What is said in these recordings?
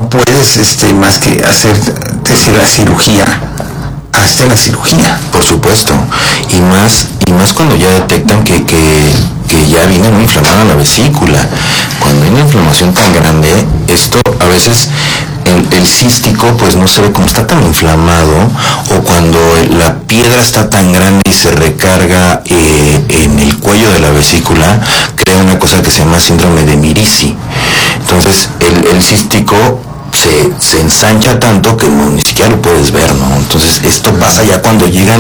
no puedes más que decir la cirugía. Hasta la cirugía. Por supuesto. Y más cuando ya detectan que ya viene muy inflamada la vesícula. Cuando hay una inflamación tan grande, esto a veces el cístico pues no se ve como está tan inflamado, o cuando la piedra está tan grande y se recarga en el cuello de la vesícula, crea una cosa que se llama síndrome de Mirici. Entonces el cístico se ensancha tanto que ni siquiera lo puedes ver, ¿no? Entonces esto pasa ya cuando llegan,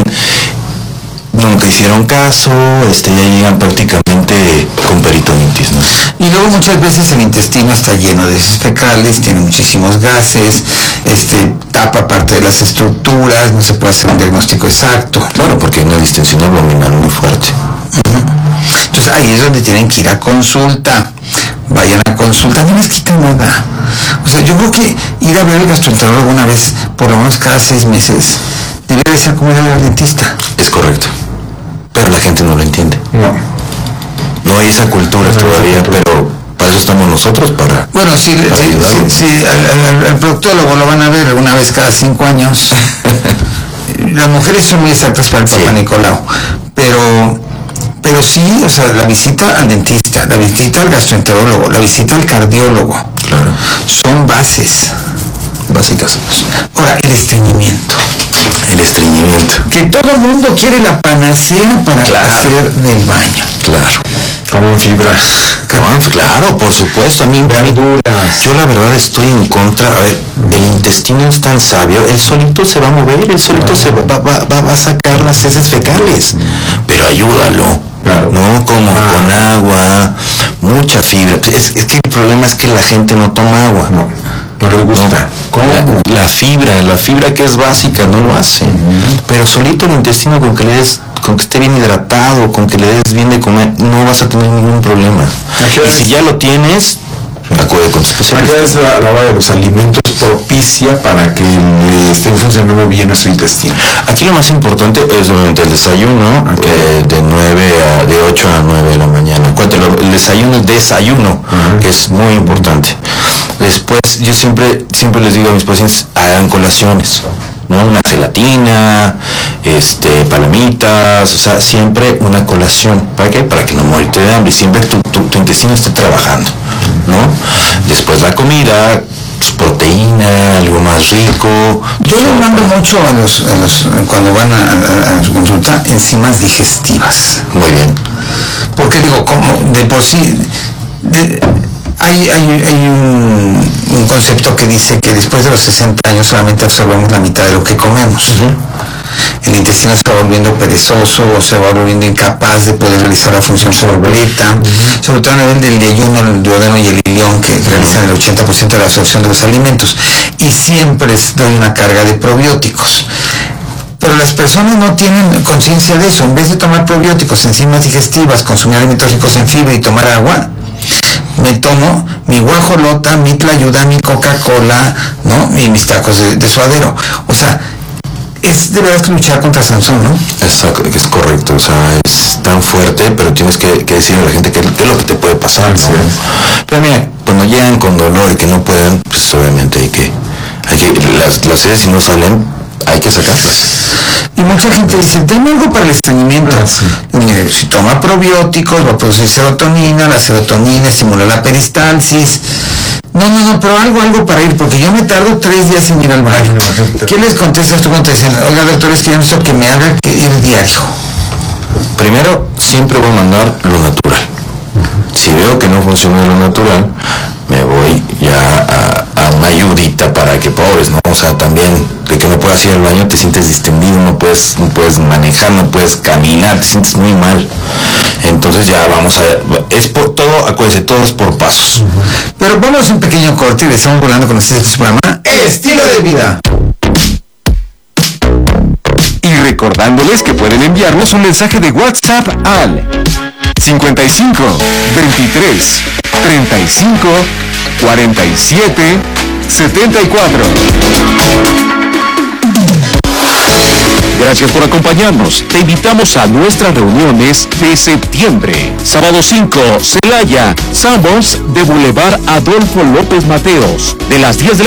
nunca hicieron caso, ya llegan prácticamente con peritonitis, ¿no? Y luego muchas veces el intestino está lleno de heces fecales, tiene muchísimos gases, tapa parte de las estructuras, no se puede hacer un diagnóstico exacto. Claro, porque hay una distensión abdominal muy fuerte. Entonces ahí es donde tienen que ir a consulta. Vayan a consulta, no les quita nada. O sea, yo creo que ir a ver al gastroenterólogo una vez, por lo menos cada 6 meses, debe de ser como ir al dentista. Es correcto. Pero la gente no lo entiende. No hay esa cultura todavía, pero para eso estamos nosotros, para... Bueno, sí, al proctólogo lo van a ver una vez cada 5 años. Las mujeres son muy exactas para el Papa Nicolau, pero sí, o sea, la visita al dentista, la visita al gastroenterólogo, la visita al cardiólogo, claro, son bases básicas. Ahora, el estreñimiento. Que todo el mundo quiere la panacea para hacer del baño. Claro. Como fibra. Claro, por supuesto. A mí, yo la verdad estoy en contra. A ver, el intestino es tan sabio, él solito se va a mover, él solito se va a sacar las heces fecales. Pero ayúdalo. Claro. No, como con agua, mucha fibra. Es que el problema es que la gente no toma agua. No les gusta. La fibra que es básica no lo hace. Pero solito el intestino, con que esté bien hidratado, con que le des bien de comer, no vas a tener ningún problema. Y si ya lo tienes, acude con tu especialista. ¿Qué es la hora de los alimentos propicia para que le esté funcionando bien a su intestino? Aquí lo más importante es obviamente el desayuno, de 8 a 9 de la mañana. El desayuno, que es muy importante. Después, yo siempre les digo a mis pacientes, hagan colaciones, ¿no? Una gelatina, palomitas, o sea, siempre una colación. ¿Para qué? Para que no morirte de hambre y siempre tu intestino esté trabajando, ¿no? Después la comida, proteína, algo más rico. Yo les mando mucho cuando van a su consulta, enzimas digestivas. Muy bien. Porque digo, como de por sí... Hay un concepto que dice que después de los 60 años solamente absorbemos la mitad de lo que comemos. El intestino se va volviendo perezoso o se va volviendo incapaz de poder realizar la función completa, sobre todo a nivel del yeyuno, el duodeno y el ilión, que realizan el 80% de la absorción de los alimentos. Y siempre les doy una carga de probióticos. Pero las personas no tienen conciencia de eso. En vez de tomar probióticos, enzimas digestivas, consumir alimentos ricos en fibra y tomar agua, me tomo mi guajolota, mi tlayuda, mi Coca-Cola, ¿no? Y mis tacos de suadero. O sea, es de verdad que luchar contra Sansón, ¿no? Es correcto, o sea, es tan fuerte, pero tienes que decirle a la gente qué es lo que te puede pasar, ¿no? Pero mira, cuando llegan con dolor y que no pueden, pues obviamente hay que las heces, si no salen, hay que sacarlas. Y mucha gente dice, dame algo para el estreñimiento. Mire, si toma probióticos, va a producir serotonina, la serotonina estimula la peristalsis. No, pero algo para ir, porque yo me tardo 3 días sin ir al baño. ¿Qué les contestas tú cuando te dicen, oiga doctor, es que yo necesito que me haga ir diario? Primero, siempre voy a mandar lo natural. Si veo que no funciona lo natural, me voy ya a una ayudita para que, pobres, ¿no? O sea, también de que no puedas ir al baño, te sientes distendido, no puedes manejar, no puedes caminar, te sientes muy mal. Entonces ya vamos a ver, es por todo, acuérdense, todo es por pasos. Pero vamos a un pequeño corte y estamos volando con este programa, Estilo de Vida. Y recordándoles que pueden enviarnos un mensaje de WhatsApp al 55 23 35 47 74. Gracias por acompañarnos. Te invitamos a nuestras reuniones de septiembre. Sábado 5, Celaya, Sanborns de Boulevard Adolfo López Mateos, de las 10 de la